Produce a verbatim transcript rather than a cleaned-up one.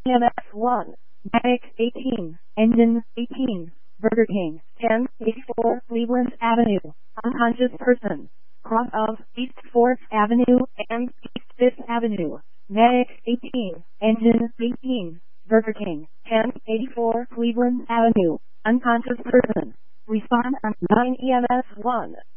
E M S one, Medic eighteen, Engine eighteen, Burger King ten eighty-four Cleveland Avenue, unconscious person, cross of East fourth Avenue and East fifth Avenue, Medic eighteen, Engine eighteen, Burger King ten eighty-four Cleveland Avenue, unconscious person. Respond on nine E M S one.